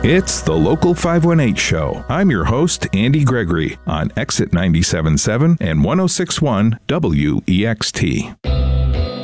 It's the Local 518 Show. I'm your host, Andy Gregory, on Exit 97.7 and 106.1 WEXT.